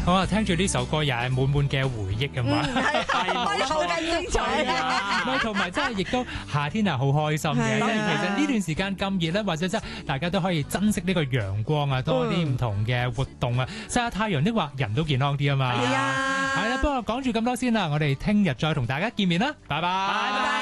好啊，聽住呢首歌又係滿滿嘅回憶咁嘛， 開頭更精彩啊！ 同埋真係亦都夏天係好開心嘅，因為其實呢段時間咁熱咧，或者真係大家都可以珍惜呢個陽光啊，多啲唔同嘅活動啊，曬下太陽的話人都健康啲啊嘛。 係啊， 係啦，不過講住咁多先啦，我哋聽日再同大家見面啦，拜拜。